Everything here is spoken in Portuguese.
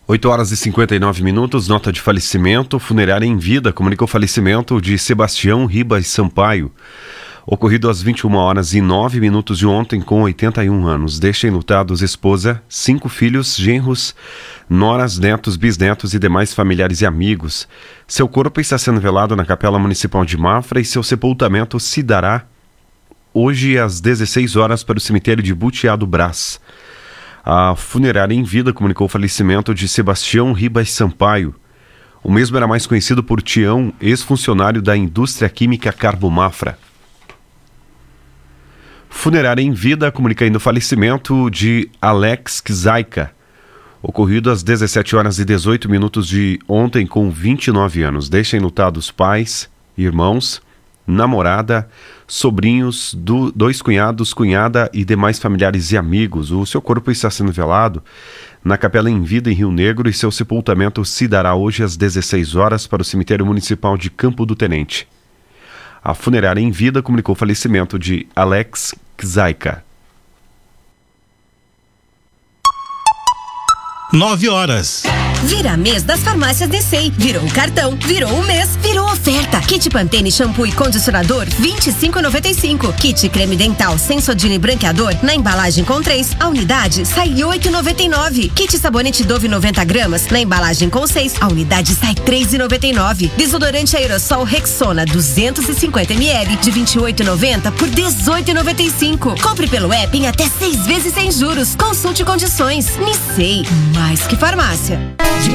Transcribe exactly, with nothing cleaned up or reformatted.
oito horas e cinquenta e nove minutos, nota de falecimento. Funerária em vida comunicou o falecimento de Sebastião Ribas Sampaio, ocorrido às vinte e uma horas e nove minutos de ontem, com oitenta e um anos. Deixa enlutados esposa, cinco filhos, genros, noras, netos, bisnetos e demais familiares e amigos. Seu corpo está sendo velado na Capela Municipal de Mafra e seu sepultamento se dará hoje às dezesseis horas para o cemitério de Butiá do Brás. A funerária em vida comunicou o falecimento de Sebastião Ribas Sampaio. O mesmo era mais conhecido por Tião, ex-funcionário da indústria química Carbo Mafra. Funerária em vida comunica ainda o falecimento de Alex Kzaika, ocorrido às dezessete horas e dezoito minutos de ontem, com vinte e nove anos. Deixa enlutados pais, irmãos, namorada, sobrinhos, do, dois cunhados, cunhada e demais familiares e amigos. O seu corpo está sendo velado na Capela em Vida, em Rio Negro, e seu sepultamento se dará hoje às dezesseis horas para o cemitério municipal de Campo do Tenente. A funerária em vida comunicou o falecimento de Alex Kzaika. Nove horas. Vira mês das farmácias Nissei. Virou o cartão, virou o mês, virou oferta. Kit Pantene shampoo e condicionador vinte e cinco reais e noventa e cinco centavos. Kit creme dental Sensodyne e branqueador na embalagem com três, a unidade sai oito reais e noventa e nove centavos. Kit sabonete Dove noventa gramas na embalagem com seis, a unidade sai três reais e noventa e nove centavos. Desodorante aerossol Rexona duzentos e cinquenta mililitros de vinte e oito reais e noventa centavos por dezoito reais e noventa e cinco centavos. Compre pelo app em até seis vezes sem juros. Consulte condições. Nissei, mais que farmácia.